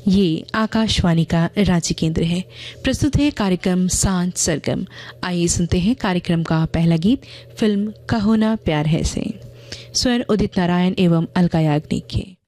ये आकाशवाणी का रांची केंद्र है। प्रस्तुत है कार्यक्रम सांझ सरगम। आइए सुनते हैं कार्यक्रम का पहला गीत फिल्म कहो ना प्यार है से। स्वर उदित नारायण एवं अलका याग्निक के।